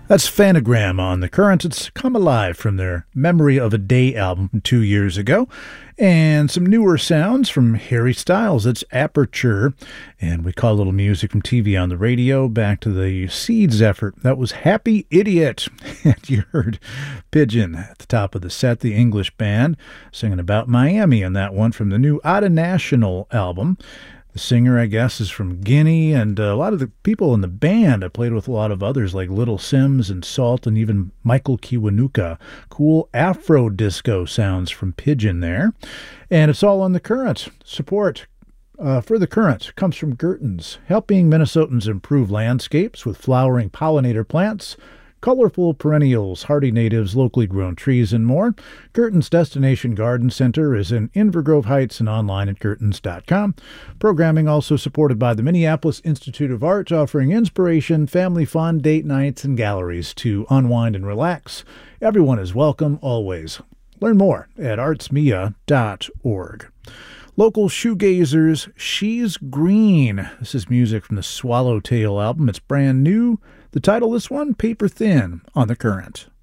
That's Phanogram on The Current. It's Come Alive from their Memory of a Day album from 2 years ago. And some newer sounds from Harry Styles. It's Aperture. And we call a little music from TV on the radio back to the Seeds effort. That was Happy Idiot. And you heard Pigeon at the top of the set, the English band, singing about Miami on that one from the new Otta National album. The singer, I guess, is from Guinea, and a lot of the people in the band, I played with a lot of others like Little Sims and Salt and even Michael Kiwanuka. Cool Afro disco sounds from Pigeon there. And it's all on The Current. Support for The Current comes from Gertens, helping Minnesotans improve landscapes with flowering pollinator plants, colorful perennials, hardy natives, locally grown trees, and more. Gertens Destination Garden Center is in Inver Grove Heights and online at gertens.com. Programming also supported by the Minneapolis Institute of Art, offering inspiration, family fun, date nights, and galleries to unwind and relax. Everyone is welcome always. Learn more at artsmia.org. Local shoegazers, She's Green. This is music from the Swallowtail album. It's brand new. The title of this one, Paper Thin, on The Current.